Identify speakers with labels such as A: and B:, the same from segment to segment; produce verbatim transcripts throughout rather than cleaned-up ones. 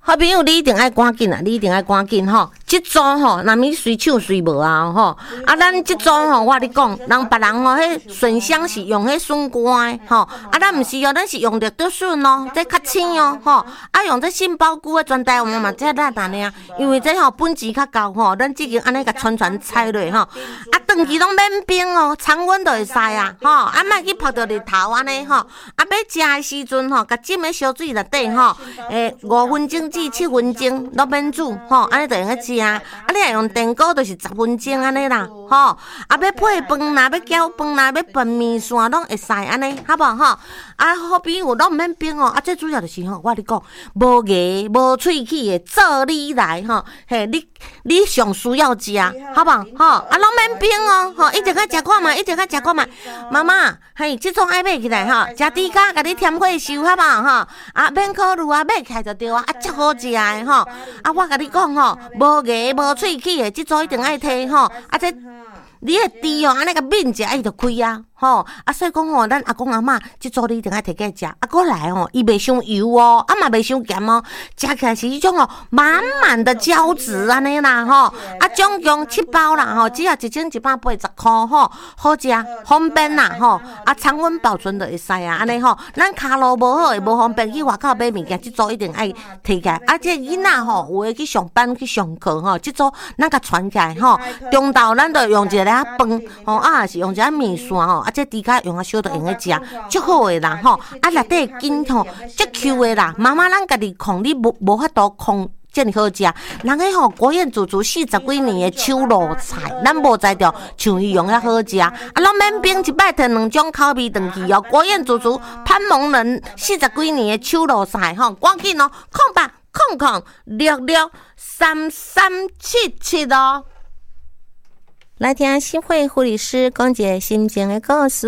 A: 好朋友，你一定爱赶紧啊！你一定爱赶紧吼，即组吼，若咪随抢随无啊吼。啊，咱即组吼，我你讲，人别人吼，迄笋香是用迄笋干的吼，啊，咱毋是哦，咱是用着竹笋哦，这较青哦吼。啊，用这杏鲍菇的全台湾嘛，这咱安尼啊，因为这吼本钱较高吼，咱即间安尼甲传传采落吼，啊，长期拢免冰哦，常温就会使啊吼。啊，莫去晒着日头安尼吼。啊，要食的时阵吼，甲浸喺烧水内底吼，诶，五分钟至七分钟都免煮吼，安尼就用个食。啊，你若用电锅就是十分钟安尼啦吼。啊，要配饭啦，要搅饭啦，要拌面线拢会使安尼，好无吼？啊，好朋友拢毋免冰哦。啊，最主要就是吼，我你讲，无牙无喙齿的做你来吼，嘿，你你上需要食，好无吼？啊，拢免冰哦，吼，一定较食看嘛，一定较食看嘛。妈妈，嘿，即种爱买起来吼，食猪脚甲你添火烧，好无吼？啊，免考虑啊，买起来就对啊，啊，足好食的吼。啊，我甲你讲吼，无牙无喙齿的，即组一定爱摕吼。啊，这你的猪哦，安尼个面食伊就开啊。吼，啊，所以讲吼，咱阿公阿嬷即组你一定爱摕起来食，啊，过来吼，伊袂伤油哦，啊嘛袂伤咸哦，食起来是迄种哦，满满的胶质安尼啦吼，啊，总共七包啦吼，只要一千一百八十箍吼，好食方便啦吼，啊，常温保存就会使啊，安尼吼，咱骹路无好，会无方便去外口买物件，即组一定爱摕起来，啊，这囡仔吼，有诶去上班去上课吼，即组咱甲传起来吼，中昼咱就用一个饭，吼啊，是用一个面线吼。这猪脚用啊烧，就用个食，足好诶啦吼！啊，内底筋吼足 Q 诶啦，妈妈咱家己控，你无无法度控，遮尔好食。人个吼国宴煮煮四十几年诶手路菜，咱无知着像伊用遐好食。啊，拢免冰一摆摕两种口味转去哦。国宴煮煮潘蒙人四十几年诶手路菜吼，赶紧哦，空八空空六六三三七七哦。来听新会护理师讲一个心情的故事。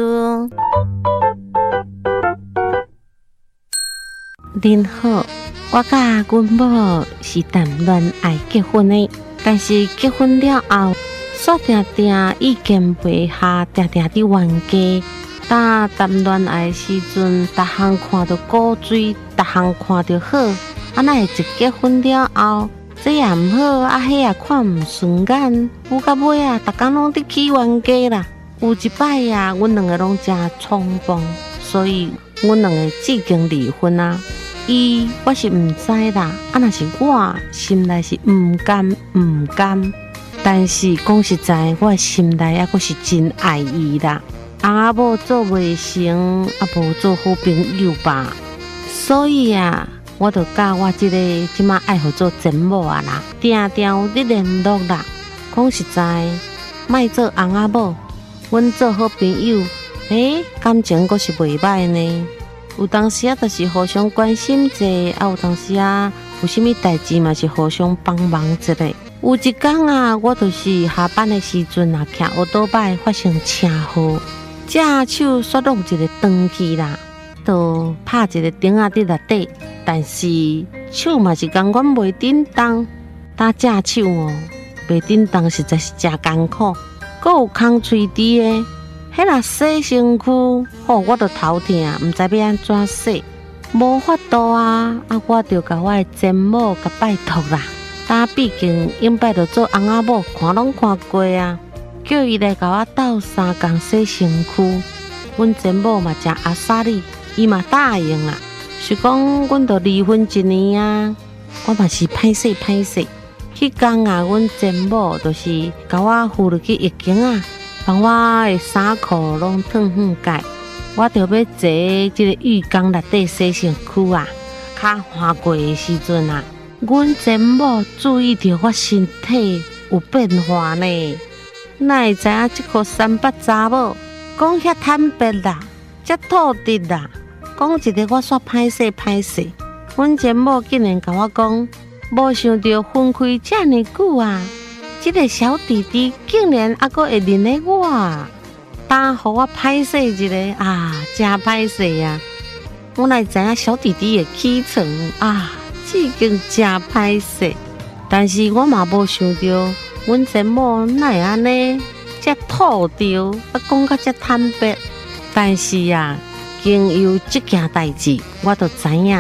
A: 您好，我甲阮某是谈恋爱结婚的，但是结婚了后，煞定定意见袂合，定定伫冤家。当谈恋爱时阵，逐项看到古锥，逐项看到好，啊，那会一结婚了后？这也毋好，啊，迄也看毋顺眼，有到尾啊，逐工拢伫起冤家啦。有一摆啊，阮两个拢真冲动，所以阮两个至经离婚啊。伊我是毋知啦，啊，若是我心内是毋甘毋甘，但是讲实在，我心内还阁是真爱伊啦。翁仔某做袂成，啊，无做好朋友吧。所以啊。我就甲我即、这个即马爱互做前某啊啦，定定有伫联络啦。讲实在，莫做翁仔某，阮做好朋友，诶、欸，感情阁是袂歹呢。有当时啊，就是互相关心者，啊，有当时啊，有啥物代志嘛是互相帮忙一下。有一天啊，我就是下班的时阵啊，骑乌多摆发生车祸，只手摔落一个断去啦。就拍一个钉仔伫内底，但是手嘛是共阮袂振动，打只手哦，袂振动实在是真艰苦。阁有空喙齿的，迄若洗身躯，吼我就头痛，毋知要安怎洗，无法度啊！啊，我着甲我的前某甲拜托啦，但毕竟应该着做翁仔某，看拢看过啊，叫伊来甲我斗三工洗身躯。阮前某嘛真阿萨里。伊嘛答应啦，是讲阮着离婚一年啊，我嘛是歹势歹势。迄天啊，阮前某就是甲我扶入去浴缸啊，帮我的衫裤拢脱远解，我着要坐即个浴缸内底洗身躯啊。脚滑过的时阵啊，阮前某注意到我身体有变化呢，哪会知影即个三八查某讲遐坦白啦，遮透直啦。讲一个我煞歹势歹势，阮前某竟然甲我讲，无想到分开遮尔久啊，即、这个小弟弟竟然还阁会认得我，当互我歹势一个啊，真歹势啊！我哪知影小弟弟的起床啊，已经真歹势，但是我嘛无想到，阮前某哪会安尼遮吐着，啊讲甲遮坦白，但是啊。经由这件代志，我就知影，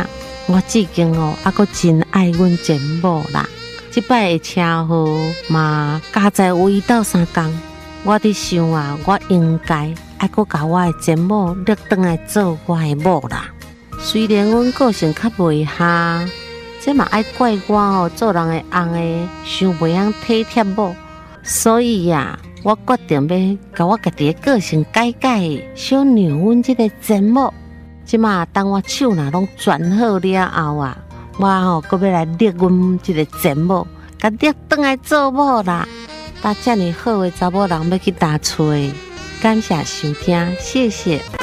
A: 我至今哦，还阁真爱阮前某啦。即摆的车祸嘛，加在有一到三工，我伫想啊，我应该还阁甲我的前某拎转来做我的某啦。虽然阮个性较袂合，这嘛爱怪我哦，做人的翁的想袂晓体贴某，所以呀、啊，我决定要甲我家己的个性改改，小让阮这个前某。即马当我手若拢转好了后啊，我吼阁要来拎阮这个前某，甲拎转来做某啦。把这么好的查某人要去哪找？感谢收听，谢谢。